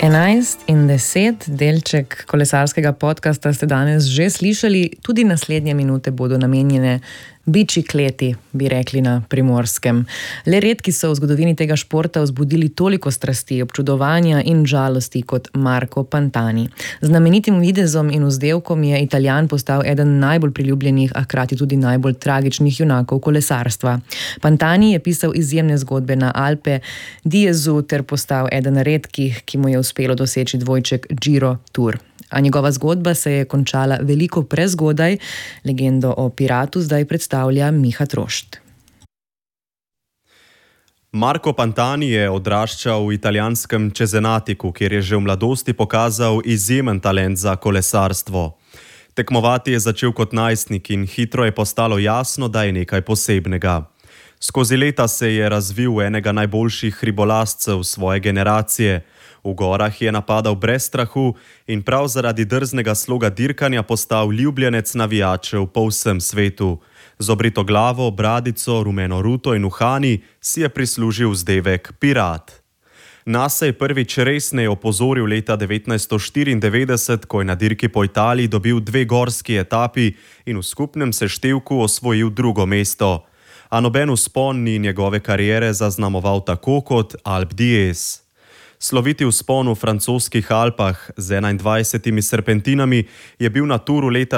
11 in 10, delček kolesarskega podcasta ste danes že slišali, tudi naslednje minute bodo namenjene biči kleti, bi rekli na Primorskem. Le redki so v zgodovini tega športa vzbudili toliko strasti, občudovanja in žalosti kot Marco Pantani. Z znamenitim videzom in vzdevkom je Italijan postal eden najbolj priljubljenih, a hkrati tudi najbolj tragičnih junakov kolesarstva. Pantani je pisal izjemne zgodbe na Alpe d'Huez ter postal eden redkih, ki mu je uspelo doseči dvojček Giro Tour. A njegova zgodba se je končala veliko prezgodaj. Legendo o piratu zdaj predstavlja Miha Trošt. Marco Pantani je odraščal v italijanskem Cesenatiku, kjer je že v mladosti pokazal izjemen talent za kolesarstvo. Tekmovati je začel kot najstnik in hitro je postalo jasno, da je nekaj posebnega. Skozi leta se je razvil v enega najboljših hribolazcev svoje generacije. V gorah je napadal brez strahu in prav zaradi drznega sloga dirkanja postal ljubljenec navijačev po vsem svetu. Z obrito glavo, bradico, rumeno ruto in uhani si je prislužil vzdevek Pirat. Nase je prvič resneje opozoril leta 1994, ko je na dirki po Italiji dobil 2 gorski etapi in v skupnem seštevku osvojil 2. mesto. A noben vzpon ni njegove kariere zaznamoval tako kot Alpe d'Huez. Sloviti vzpon v francoskih Alpah z 21 serpentinami je bil na Touru leta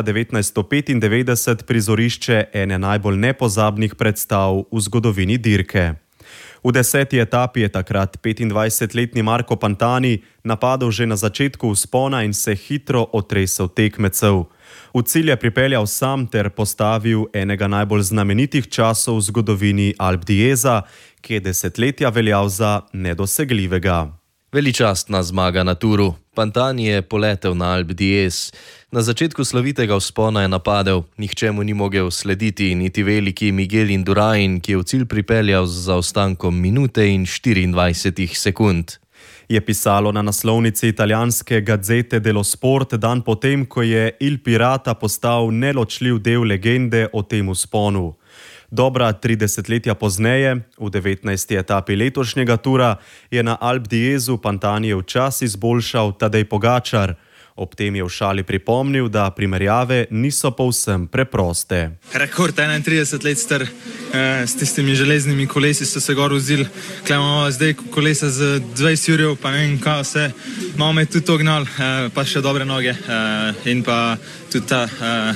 1995 prizorišče ene najbolj nepozabnih predstav v zgodovini dirke. V 10. etapi je takrat 25-letni Marco Pantani napadel že na začetku vzpona in se hitro otresel tekmecev. V cilj je pripeljal sam ter postavil enega najbolj znamenitih časov v zgodovini Alpe d'Hueza, ki je desetletja veljal za nedosegljivega. Veličastna zmaga na Touru. Pantani je poletel na Alpe d'Huez. Na začetku slovitega vzpona je napadel, nihče mu ni mogel slediti, niti veliki Miguel Indurain, ki je v cilj pripeljal z zaostankom minute in 24 sekund. Je pisalo na naslovnici italijanske Gazzete dello Sport dan potem, ko je Il Pirata postal neločljiv del legende o tem vzponu. Dobra 30 letja pozneje, v 19. etapi letošnjega Tura, je na Alpe d'Huezu Pantanijev čas izboljšal Tadej Pogačar. Ob tem je v šali pripomnil, da primerjave niso povsem preproste. Rekord 31 let star, s tistimi železnimi kolesi so se gor vzili. Tukaj imamo zdaj kolesa z 20 jurjev, pa ne vem kaj vse. Malo me je tudi to gnal, pa še dobre noge in pa tudi ta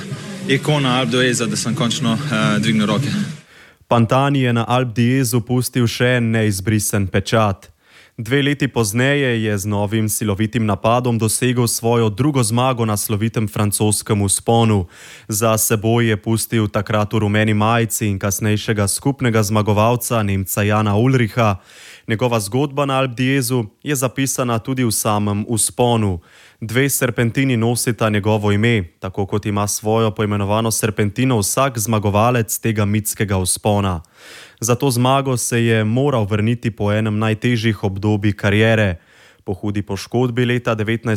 ikona Alpe d'Hueza, da sem končno dvignil roke. Pantani je na Alpe d'Huezu pustil še en neizbrisen pečat. 2 leti pozneje je z novim silovitim napadom dosegel svojo 2. zmago na slovitem francoskem vzponu. Za seboj je pustil takrat v rumeni majici in kasnejšega skupnega zmagovalca Nemca Jana Ulricha. Njegova zgodba na Alpe d'Huezu je zapisana tudi v samem vzponu. 2 serpentini nosita njegovo ime, tako kot ima svojo poimenovano serpentino vsak zmagovalec tega mitskega vzpona. Za to zmago se je moral vrniti po enem najtežjih obdobij kariere. Po hudi poškodbi leta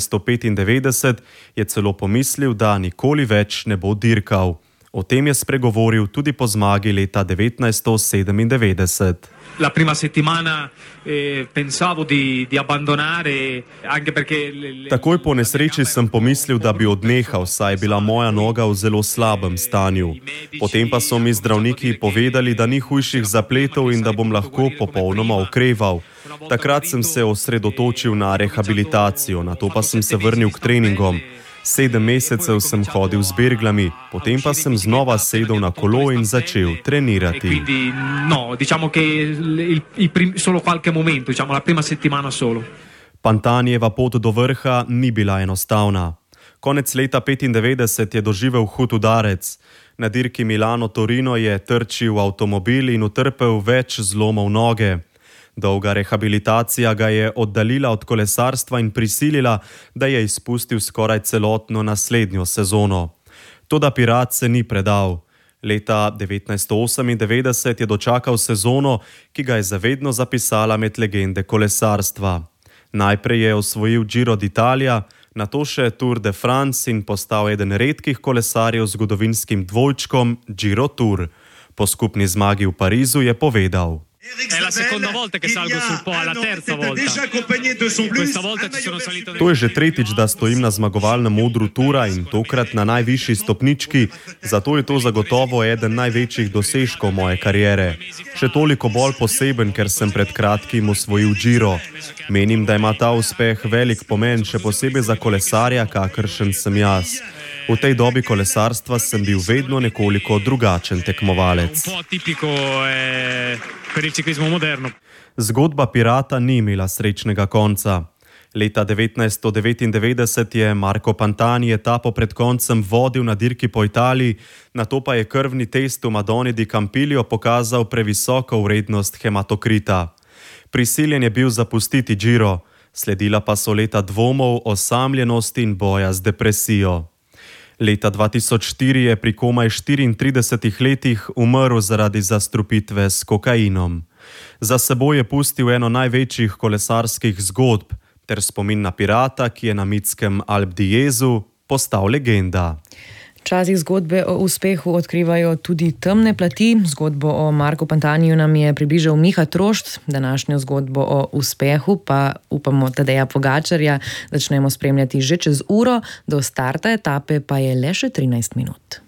1995 je celo pomislil, da nikoli več ne bo dirkal. O tem je spregovoril tudi po zmagi leta 1997. La prima settimana pensavo di abbandonare, anche perché Takoj po nesreči sem pomislil, da bi odnehal, saj je bila moja noga v zelo slabem stanju. Potem pa so mi zdravniki povedali, da ni hujših zapletov in da bom lahko popolnoma okreval. Takrat sem se osredotočil na rehabilitacijo, nato pa sem se vrnil k treningom. 7 mesecev sem hodil z berglami, potem pa sem znova sedel na kolo in začel trenirati. Pantanijeva pot do vrha ni bila enostavna. Konec leta 1995 je doživel hud udarec. Na dirki Milano-Torino je trčil v avtomobil in utrpel več zlomov noge. Dolga rehabilitacija ga je oddaljila od kolesarstva in prisilila, da je izpustil skoraj celotno naslednjo sezono. Toda Pirat se ni predal. Leta 1998 je dočakal sezono, ki ga je zavedno zapisala med legende kolesarstva. Najprej je osvojil Giro d'Italia, nato še Tour de France in postal eden redkih kolesarjev z zgodovinskim dvojčkom Giro Tour. Po skupni zmagi v Parizu je povedal: È la seconda volta che salgo sul po', alla terza volta. Questa volta ci sono salito. To je že tretjič, da stojim na zmagovalnem odru tura in tokrat na najvišji stopnički, zato je to zagotovo eden največjih dosežkov moje kariere. Še toliko bolj poseben, ker sem pred kratkim osvojil Giro. Menim, da ima ta uspeh velik pomen, še posebej za kolesarja, kakršen sem jaz. V tej dobi kolesarstva sem bil vedno nekoliko drugačen tekmovalec. Zgodba pirata ni imela srečnega konca. Leta 1999 je Marco Pantani etapo pred koncem vodil na dirki po Italiji, nato pa je krvni test v Madoni di Campiglio pokazal previsoko vrednost hematokrita. Prisiljen je bil zapustiti Giro, sledila pa so leta dvomov, osamljenosti in boja z depresijo. Leta 2004 je pri komaj 34 letih umrl zaradi zastrupitve s kokainom. Za seboj je pustil eno največjih kolesarskih zgodb ter spomin na pirata, ki je na mitskem Alpe d'Huez postal legenda. Včasih zgodbe o uspehu odkrivajo tudi temne plati. Zgodbo o Marku Pantaniju nam je približal Miha Trošt, današnjo zgodbo o uspehu pa upamo Tadeja Pogačarja začnemo spremljati že čez uro, do starta etape pa je le še 13 minut.